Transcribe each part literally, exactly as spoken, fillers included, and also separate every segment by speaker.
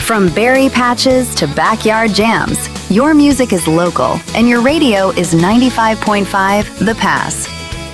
Speaker 1: From berry patches to backyard jams, your music is local, and your radio is ninety-five point five The Pass.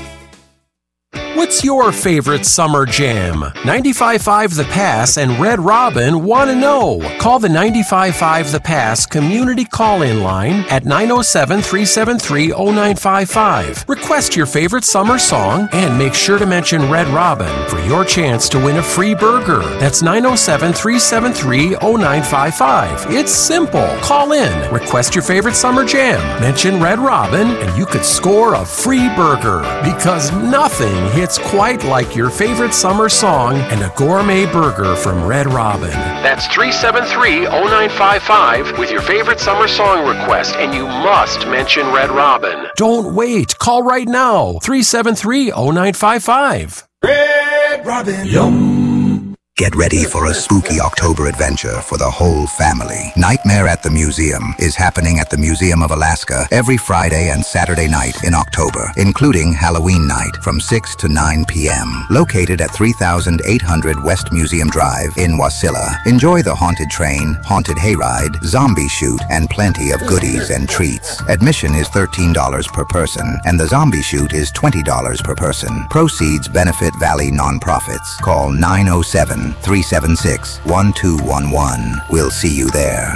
Speaker 2: What's your favorite summer jam? ninety-five point five The Pass and Red Robin want to know. Call the ninety-five point five The Pass community call-in line at nine oh seven, three seven three, oh nine five five. Request your favorite summer song and make sure to mention Red Robin for your chance to win a free burger. That's nine oh seven, three seven three, oh nine five five. It's simple. Call in, request your favorite summer jam, mention Red Robin, and you could score a free burger. Because nothing hits quite like your favorite summer song and a gourmet burger from Red Robin. That's three seven three, oh nine five five with your favorite summer song request, and you must mention Red Robin. Don't wait. Call right now. three seven three, oh nine five five.
Speaker 3: Red Robin. Yum.
Speaker 4: Get ready for a spooky October adventure for the whole family. Nightmare at the Museum is happening at the Museum of Alaska every Friday and Saturday night in October, including Halloween night from six to nine p.m. Located at three thousand eight hundred West Museum Drive in Wasilla. Enjoy the haunted train, haunted hayride, zombie shoot, and plenty of goodies and treats. Admission is thirteen dollars per person, and the zombie shoot is twenty dollars per person. Proceeds benefit Valley nonprofits. Call nine oh seven, three seven six, one two one one. We'll see you there.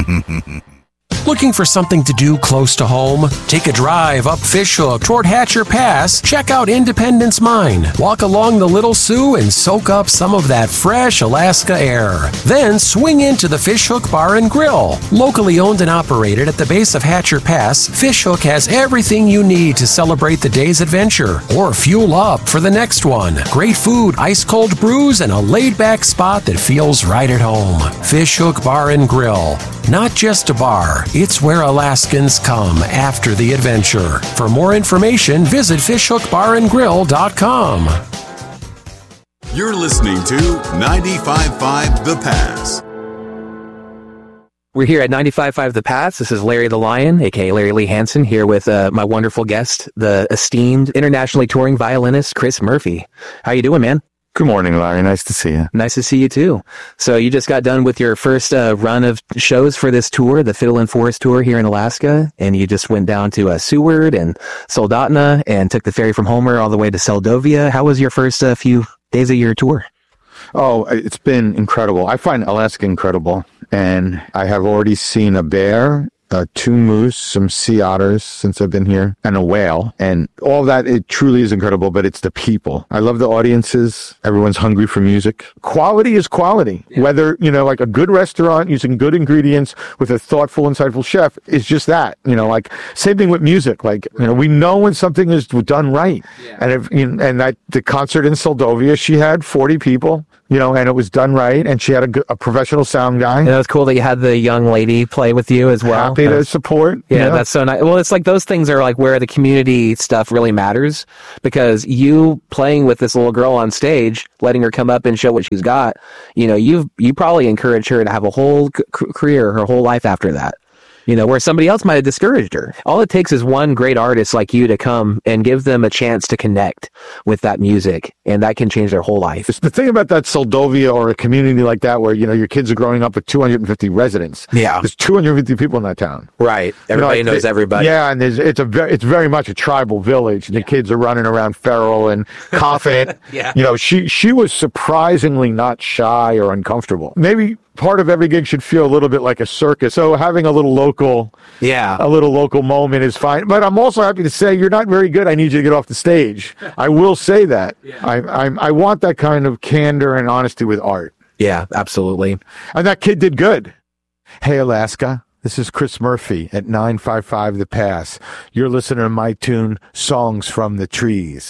Speaker 2: Looking for something to do close to home? Take a drive up Fishhook toward Hatcher Pass. Check out Independence Mine. Walk along the Little Sioux and soak up some of that fresh Alaska air. Then swing into the Fishhook Bar and Grill. Locally owned and operated at the base of Hatcher Pass, Fishhook has everything you need to celebrate the day's adventure or fuel up for the next one. Great food, ice-cold brews, and a laid-back spot that feels right at home. Fishhook Bar and Grill. Not just a bar, it's where Alaskans come after the adventure. For more information, visit fishhook bar and grill dot com.
Speaker 5: You're listening to ninety-five point five The Pass.
Speaker 6: We're here at ninety-five point five The Pass. This is Larry the Lion, a k a. Larry Lee Hansen, here with uh, my wonderful guest, the esteemed internationally touring violinist, Chris Murphy. How you doing, man?
Speaker 7: Good morning, Larry. Nice to see you.
Speaker 6: Nice to see you, too. So you just got done with your first uh, run of shows for this tour, the Fiddle and Forest Tour here in Alaska, and you just went down to uh, Seward and Soldotna and took the ferry from Homer all the way to Seldovia. How was your first uh, few days of your tour?
Speaker 7: Oh, it's been incredible. I find Alaska incredible, and I have already seen a bear, uh, two moose, some sea otters since I've been here, and a whale. And all that, it truly is incredible, but it's the people. I love the audiences. Everyone's hungry for music. Quality is quality. Yeah. Whether, you know, like a good restaurant using good ingredients with a thoughtful, insightful chef is just that. You know, like same thing with music. Like, you know, we know when something is done right. Yeah. And if, you know, and that the concert in Seldovia, she had forty people. You know, and it was done right, and she had a, good, a professional sound guy.
Speaker 6: And it was cool that you had the young lady play with you as well.
Speaker 7: Happy to support.
Speaker 6: Yeah,
Speaker 7: yeah,
Speaker 6: that's so nice. Well, it's like those things are like where the community stuff really matters, because you playing with this little girl on stage, letting her come up and show what she's got, you know, you've you probably encouraged her to have a whole c- career, her whole life after that. You know, where somebody else might have discouraged her. All it takes is one great artist like you to come and give them a chance to connect with that music, and that can change their whole life.
Speaker 7: It's the thing about that Seldovia or a community like that where, you know, your kids are growing up with two hundred fifty residents.
Speaker 6: Yeah.
Speaker 7: There's two hundred fifty people in that town.
Speaker 6: Right. Everybody
Speaker 7: you know,
Speaker 6: knows
Speaker 7: it,
Speaker 6: everybody.
Speaker 7: Yeah, and there's, it's a very, it's very much a tribal village. And the yeah. kids are running around feral and confident.
Speaker 6: Yeah.
Speaker 7: You know, she, she was surprisingly not shy or uncomfortable. Maybe part of every gig should feel a little bit like a circus. So having a little local,
Speaker 6: yeah,
Speaker 7: a little local moment is fine. But I'm also happy to say you're not very good. I need you to get off the stage. I will say that. Yeah. I, I I want that kind of candor and honesty with art.
Speaker 6: Yeah, absolutely.
Speaker 7: And that kid did good. Hey, Alaska. This is Chris Murphy at nine five five The Pass. You're listening to my tune, Songs from the Trees.